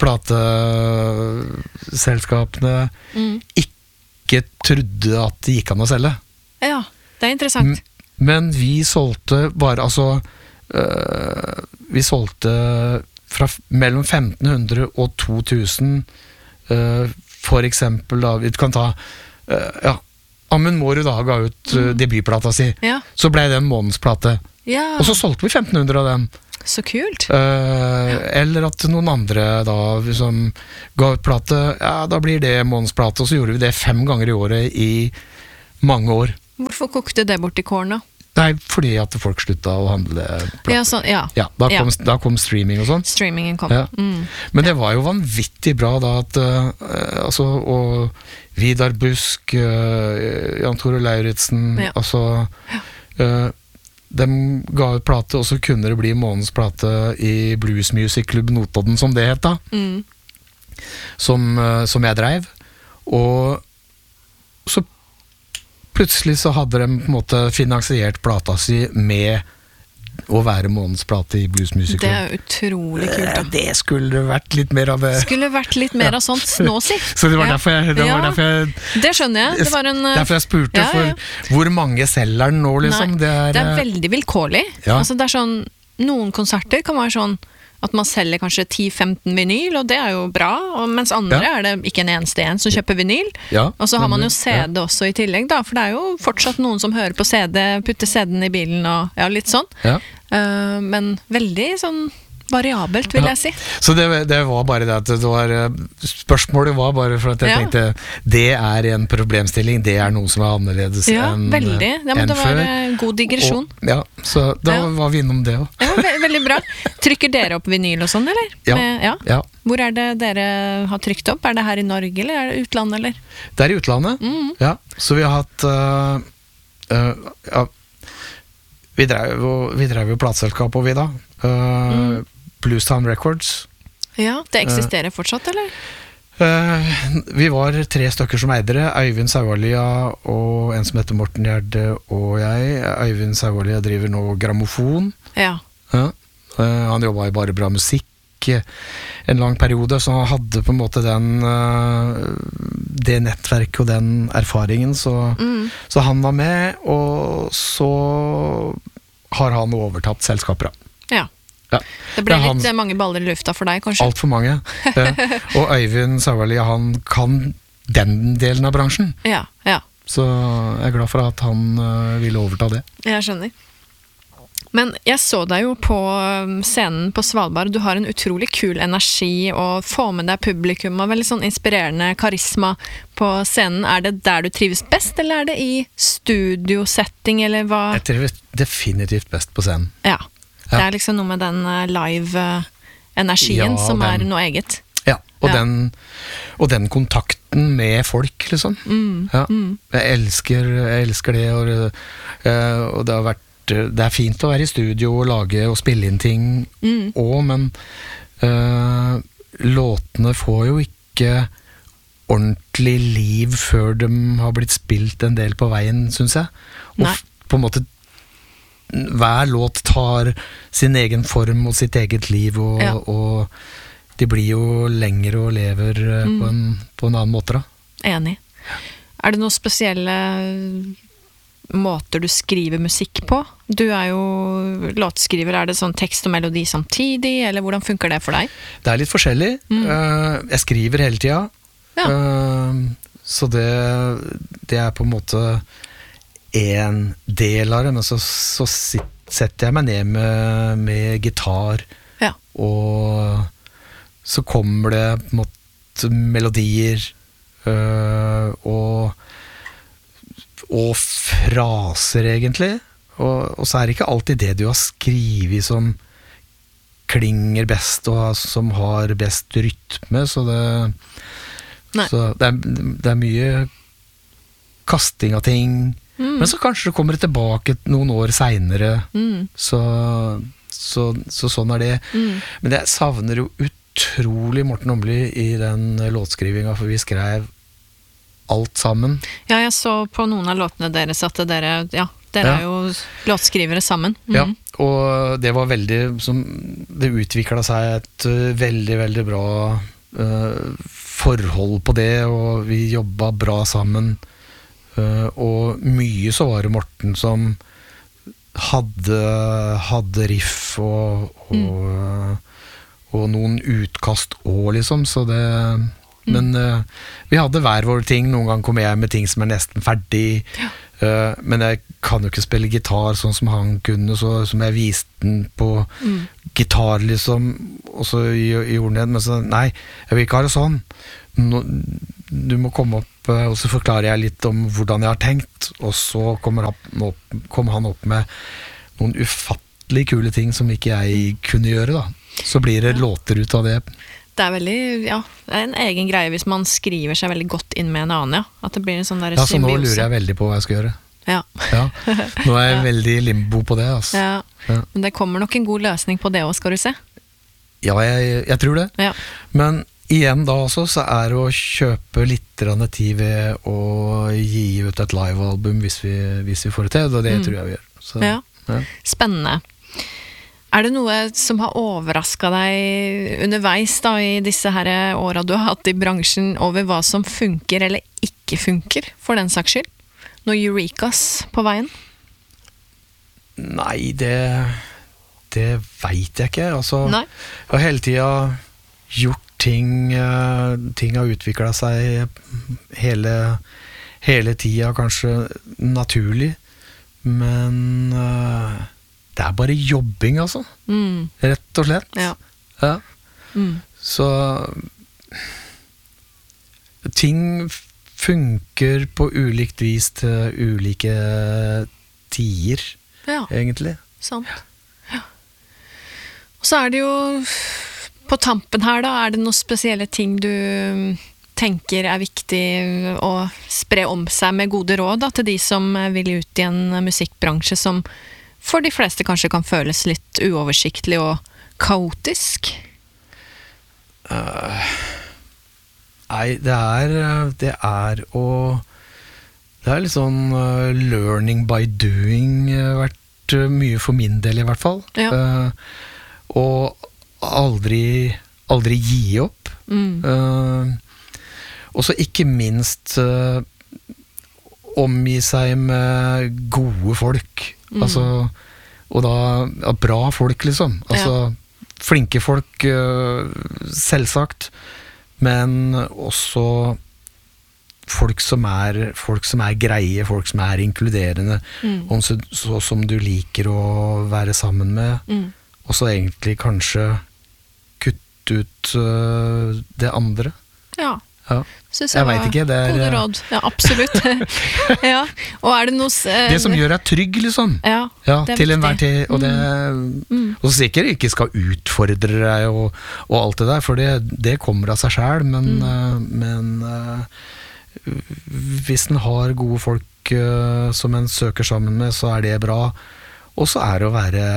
plateselskapene mm. ikke trodde at det gikk an å selge. Ja, det er interessant. M- Men vi solgte bare, altså uh, vi solgte fra mellom femten hundre og to tusen, uh, for eksempel da, vi kan ta, uh, ja, Amund Mårud da ga ut uh, debutplata si, ja. Så ble det en månedsplate, ja. Og så solgte vi femten hundre av den. Så kult. Uh, ja. Eller at noen andre da som ga ut plate, ja, da blir det månedsplate, og så gjorde vi det fem ganger i året i mange år. Hvorfor kokte det bort i kåren da? Nei, fordi at folk slutta å handle plate. Ja, så, ja. Ja, da, kom, ja. da kom streaming og sånn. Streamingen kom. Ja. Mm. Men det var jo vanvittig bra da at uh, altså, og Vidar Busk, uh, Jan Tore Lauritzen, ja. altså uh, de ga ut plate, og så kunne det bli månedsplate i Blues Music Club Notodden, som det het da, mm. som, uh, som jeg drev, og så plutselig så hadde de på en måte finansiert plata si med å være månedsplate i Blues Music Club. Det er utrolig kult da. Det skulle vært litt mer av det. Skulle vært litt mer av sånt nå, si. Så det var ja. derfor jeg, det var ja, derfor jeg det skjønner jeg. Det var en, derfor jeg spurte ja, ja. for hvor mange selger den nå, liksom. Nei, det, er, det er veldig vilkårlig. Ja. Altså, det er sånn, noen konserter kan være sånn at man selger kanskje ti femten vinyl, og det er jo bra, og mens andre ja. Er det ikke en eneste en som kjøper vinyl. Ja, og så har man jo C D ja. Også i tillegg, da, for det er jo fortsatt noen som hører på C D, putter C D-en i bilen, og ja, litt sånn. Ja. Uh, men veldig sånn variabelt, vil ja. Jeg si. Så det, det var bare det at det var, spørsmålet var bare for at jeg ja. Tenkte, det er en problemstilling, det er noe som er annerledes ja, enn veldig. Ja, men enn det var før. God digresjon. Og, ja, så da ja. Var vi innom det også. Ja, ve veldig bra. Trykker dere opp vinyl og sånn, eller? Ja. Med, ja. ja. Hvor er det dere har trykt opp? Er det her i Norge, eller er det utlandet, eller? Det er i utlandet, mm. ja. Så vi har hatt, uh, uh, ja, vi drev jo, vi drev jo plateselskap og vi da. Uh, mm. Bluestown Records. Ja, det eksisterer fortsatt, eller? Uh, vi var tre stykker som eide det. Øyvind Saualia og en som heter Morten Gjerde og jeg. Øyvind Saualia driver nå grammofon. Ja. Uh, uh, han jobbet i Bare Bra Musikk en lang periode, så han hadde på en måte den uh, det nettverket og den erfaringen, så, mm. så han var med, og så har han overtatt selskapet. Ja. Ja. Det ble han, litt mange baller i lufta for deg, kanskje? Alt for mange. Ja. Og Øyvind Saualia, han kan den delen av bransjen. Ja, ja. Så jeg er glad for at han uh, ville overta det. Jeg skjønner. Men jeg så deg jo på scenen på Svalbard. Du har en utrolig kul energi og får med deg publikum og veldig sånn inspirerende karisma på scenen. Er det der du trives best, eller er det i studiosetting, eller hva? Jeg trives definitivt best på scenen. Ja. Det er liksom noe med den live-energien ja, som den, er noe eget. Ja, og, ja. Den, og den kontakten med folk, liksom. Mm, ja. mm. Jeg, elsker, jeg elsker det, og, og det har vært det er fint å være i studio og lage og spille inn ting mm. også, men uh, låtene får jo ikke ordentlig liv før de har blitt spilt en del på veien, synes jeg. Og f- på en måte hver låt tar sin egen form og sitt eget liv, og, ja. og de blir jo lengre og lever mm. på, en, på en annen måte da. Enig. Er det noen spesielle måter du skriver musikk på? Du er jo låtskriver, er det sånn tekst og melodi samtidig, eller hvordan funker det for deg? Det er litt forskjellig. Mm. Uh, jeg skriver hele tida, ja. uh, så det, det er på en måte en del av det, men så, så setter jeg meg ned med, med gitar, ja. Og så kommer det på en måte melodier, uh, og og fraser egentlig, og, og så er det ikke alltid det du har skrivet som klinger best og som har best rytme, så det, så det, er, det er mye kasting av ting, mm. men så kanskje det kommer tilbake noen år senere, mm. så, så, så sånn er det. Mm. Men jeg savner jo utrolig Morten Åmli i den låtskrivinga, for vi skrev alt sammen. Ja, jeg så på noen av låtene deres at dere, ja, dere ja. er jo låtskrivere sammen. Mm. Ja, og det var veldig, som, det utviklet seg et uh, veldig, veldig bra uh, forhold på det, og vi jobbet bra sammen, uh, og mye så var det Morten som hadde, hadde riff og, og, mm. og noen utkast også, liksom, så det men uh, vi hadde hver vår ting. Noen gang kommer jeg med ting som er nesten ferdig, ja. uh, men jeg kan jo ikke spille gitar sånn som han kunne, så som jeg viste den på mm. gitar liksom, og så gjorde den, men så nei, jeg vil ikke ha det sånn. Nå, du må komme opp, uh, og så forklarer jeg litt om hvordan jeg har tenkt, og så kommer han opp, kommer han opp med noen ufattelig kule ting som ikke jeg kunne gjøre da. Så blir det ja. Låter ut av det. Det er veldig, ja, det er en egen greie hvis man skriver seg veldig godt inn med en annen, ja. At det blir en sånn der symbiose. Ja, så nå symbiose. lurer jeg veldig på hva jeg skal gjøre. Ja. ja. Nå er jeg ja. veldig limbo på det, altså. Ja. Ja. Men det kommer nok en god løsning på det også, skal du se. Ja, jeg, jeg tror det. Ja. Men igjen da også, så er det å kjøpe litt tid ved å gi ut et live-album hvis vi, hvis vi får det til, og det mm. tror jeg vi gjør. Så, ja. Ja. Spennende. Er det noe som har overrasket deg underveis da, i disse her årene du har hatt i bransjen, over hva som funker eller ikke funker, for den saks skyld? Noe Eurekas på veien? Nei, det, det vet jeg ikke. Altså, Nei. Jeg har hele tiden gjort ting, ting har utviklet seg hele, hele tiden, kanskje naturlig, men det er bare jobbing, altså. Mm. Rett og slett. Ja. Ja. Mm. Så ting funker på ulikt vis til ulike tider, ja. Egentlig. Sant. Ja. Og så er det jo på tampen her da, er det noen spesielle ting du tenker er viktig å spre om seg med gode råd da, til de som vil ut i en musikkbransje som for de fleste kanskje kan føles litt uoversiktlig og kaotisk? Uh, nei, det er det er å det er litt sånn uh, learning by doing uh, vært uh, mye for min del i hvert fall. Ja. Uh, og aldri aldri gi opp. Mm. Uh, og så ikke minst uh, omgi seg med gode folk. Mm. Altså, og da ja, bra folk liksom, altså ja. Flinke folk uh, selvsagt, men også folk som er folk som er greie, folk som er inkluderende, mm. og så, så som du liker å være sammen med, mm. og så egentlig kanskje kutte ut uh, det andre. Ja. Ja. Jeg, jeg vet ikke, det er gode råd. Ja, absolutt. Ja. Og er det noe eh, det som gjør deg trygg, liksom. Ja, ja til enhver tid. Og, det, mm. og sikkert ikke skal utfordre deg og, og alt det der, for det, det kommer av seg selv, men, mm. uh, men uh, hvis en har gode folk uh, som en søker sammen med, så er det bra. Og så er det å være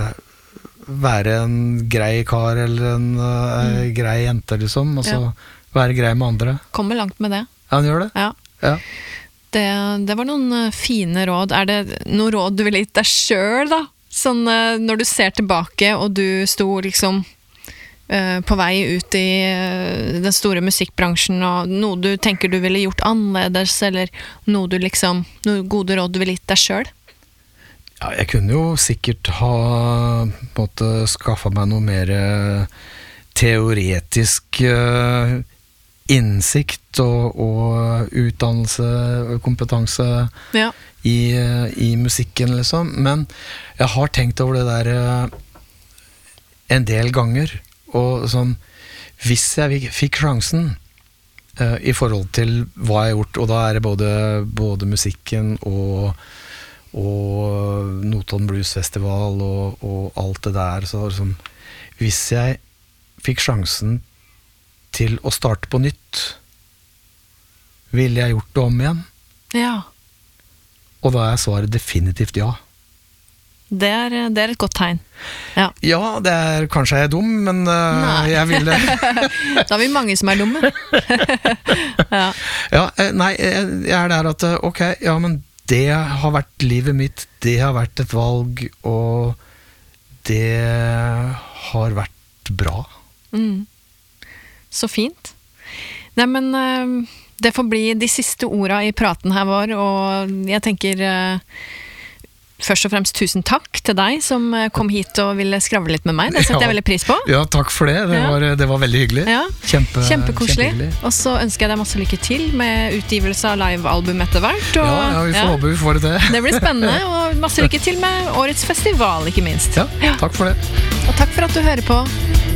være en grei kar eller en uh, mm. grei jente, liksom. Altså, ja. Være grei med andre. Kommer langt med det. Ja, han gjør det. Ja. Ja. Det, det var noen fine råd. Er det noen råd du ville gitt deg selv, da? Sånn når du ser tilbake, og du sto liksom uh, på vei ut i uh, den store musikkbransjen, og noe du tenker du ville gjort annerledes, eller noe du liksom, noen gode råd du ville gitt deg selv? Ja, jeg kunne jo sikkert ha på en måte skaffet meg noe mer teoretisk uh, innsikt og, og utdannelse og kompetanse ja. i, i musikken, liksom. Men jeg har tenkt over det der uh, en del ganger, og sånn, hvis jeg fikk sjansen uh, i forhold til hva jeg har gjort, og da er det både, både musikken og, og Notodden Blues Festival og, og alt det der, så sånn, hvis jeg fikk sjansen til å starte på nytt, ville jeg gjort det om igjen? Ja. Og da er svaret definitivt ja. Det er, det er et godt tegn. Ja, ja det er, kanskje jeg er dum, men uh, jeg ville... Da er vi mange som er dumme. Ja. Ja, nei, jeg er der at, ok, ja, men det har vært livet mitt, det har vært et valg, og det har vært bra. Mm. Så fint. Nei, men uh, det får bli de siste ordene i praten her vår, og jeg tenker uh, først og fremst tusen takk til deg som kom hit og ville skravle litt med meg. Det setter ja. jeg veldig pris på. Ja, takk for det. Det, ja. var, det var veldig hyggelig. Ja. Kjempe, Kjempekoselig. Og så ønsker jeg deg masse lykke til med utgivelse av livealbum etter hvert. Og, ja, ja, vi får ja. håpe vi får det til. Det blir spennende, og masse lykke til med årets festival, ikke minst. Ja, takk for det. Og takk for at du hører på.